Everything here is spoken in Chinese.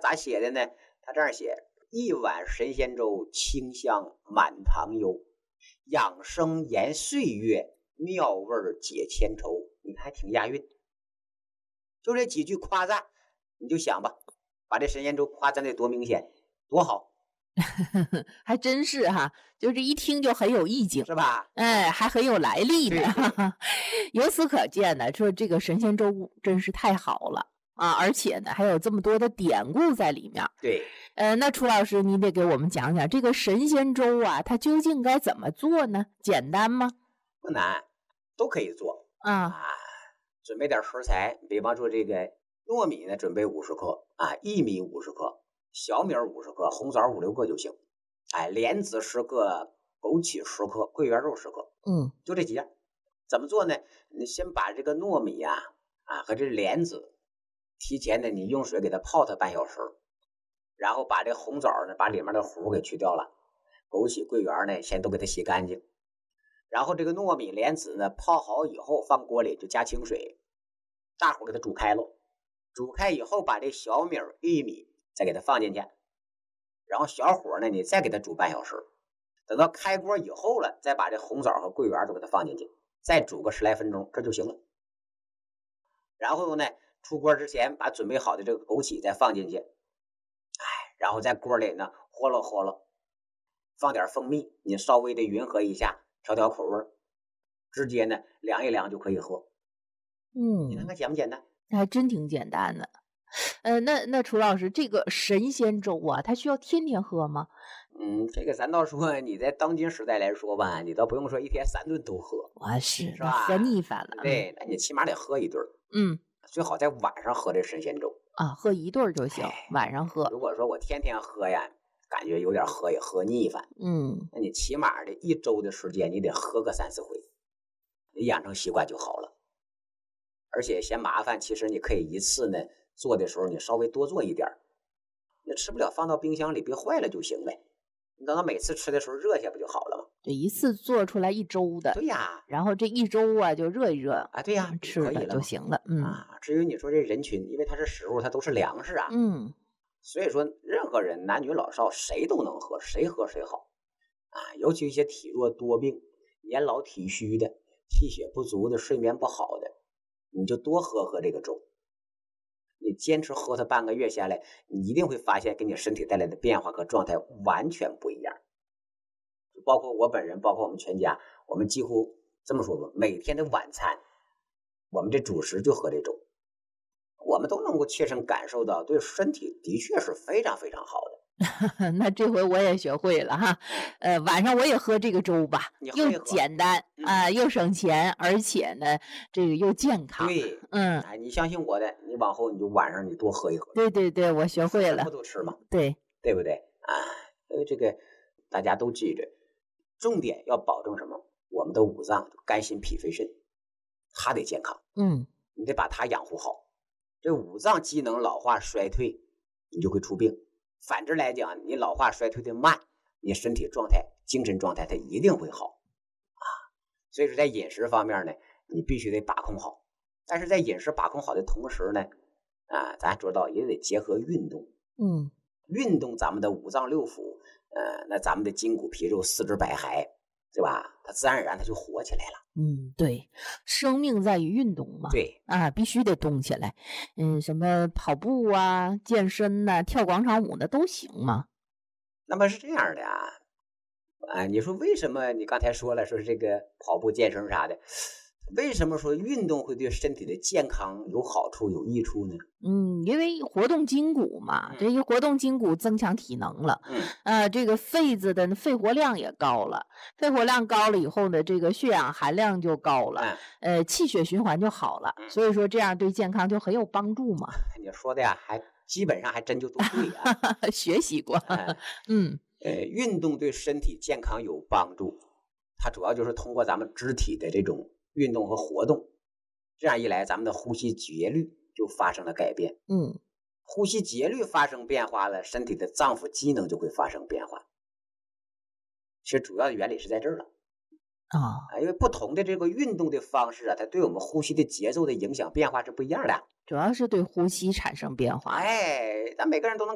咋写的呢？他这样写：一碗神仙粥，清香满堂幽，养生延岁月，妙味解千愁。你看还挺押韵，就这几句夸赞，你就想吧，把这神仙粥夸赞得多明显，多好， 还真是哈，就这一听就很有意境， 是吧？ 哎，还很有来历呢。 对由此可见呢，说这个神仙粥真是太好了啊，而且呢还有这么多的典故在里面。 对， 那楚老师，你得给我们讲讲这个神仙粥啊，它究竟该怎么做呢？简单吗？ 不难，都可以做啊。 准备点食材，比方说这个糯米呢，准备50克薏米50克，小米50克，红枣5、6个就行。莲子10个，枸杞10克，桂圆肉10克。就这几样。怎么做呢？你先把这个糯米和这莲子提前呢，你用水给它泡它半小时，然后把这红枣呢，把里面的核给去掉了，枸杞、桂圆呢，先都给它洗干净。然后这个糯米、莲子呢，泡好以后放锅里就加清水，大火给它煮开了。煮开以后，把这小米、薏米再给它放进去，然后小火呢，你再给它煮半小时。等到开锅以后了，再把这红枣和桂圆都给它放进去，再煮个10来分钟，这就行了。然后呢，出锅之前把准备好的这个枸杞再放进去，然后在锅里呢和了和了，放点蜂蜜，你稍微的匀和一下，调调口味，直接呢凉一凉就可以喝。你看看简不简单？ 还真挺简单的。那楚老师，这个神仙粥啊，它需要天天喝吗？ 这个咱倒说，你在当今时代来说吧，你倒不用说一天3顿都喝， 是吧？ 喝腻烦了。 对，那你起码得喝一顿。最好在晚上喝这神仙粥喝一顿就行，晚上喝。 如果说我天天喝呀，感觉有点喝腻烦。那你起码的1周的时间，你得喝个3、4回，你养成习惯就好了。而且嫌麻烦，其实你可以一次呢做的时候，你稍微多做一点，你吃不了放到冰箱里别坏了就行呗。你等到每次吃的时候热下不就好了吗？ 这一次做出来1周的， 对呀， 然后这1周就热一热对呀， 吃了就行了。 至于你说这人群，因为它是食物，它都是粮食所以说任何人男女老少谁都能喝，谁喝谁好尤其一些体弱多病、年老体虚的、气血不足的、睡眠不好的，你就多喝这个粥。你坚持喝它半个月下来，你一定会发现给你身体带来的变化和状态完全不一样。包括我本人，包括我们全家，我们几乎这么说吧，每天的晚餐，我们这主食就喝这粥，我们都能够切身感受到，对身体的确是非常非常好的。 那这回我也学会了哈，晚上我也喝这个粥吧，又简单又省钱，而且呢，这个又健康。 对，你相信我的，你往后你就晚上你多喝一喝。 对，我学会了。 都吃嘛， 对不对所以这个大家都记着，重点要保证什么？我们的五脏，肝、心、脾、肺、肾，它得健康。你得把它养护好。这五脏机能老化衰退，你就会出病。反之来讲，你老化衰退的慢，你身体状态、精神状态它一定会好所以说在饮食方面呢，你必须得把控好。但是在饮食把控好的同时呢，咱知道也得结合运动。运动咱们的五脏六腑，那咱们的筋骨皮肉、四肢百骸，对吧？它自然而然它就活起来了。 对，生命在于运动嘛。 对必须得动起来。什么跑步健身跳广场舞的都行嘛。 那么是这样的你说为什么你刚才说了，说是这个跑步健身啥的，为什么说运动会对身体的健康有好处有益处呢？ 因为活动筋骨嘛，这一活动筋骨增强体能了。这个肺子的肺活量也高了，肺活量高了以后呢，这个血氧含量就高了，气血循环就好了。所以说这样对健康就很有帮助嘛。 你说的还基本上还真就都对学习过。 运动对身体健康有帮助，它主要就是通过咱们肢体的这种运动和活动，这样一来咱们的呼吸节律就发生了改变。呼吸节律发生变化了，身体的脏腑机能就会发生变化。其实主要的原理是在这儿了因为不同的这个运动的方式它对我们呼吸的节奏的影响变化是不一样的， 主要是对呼吸产生变化。 咱每个人都能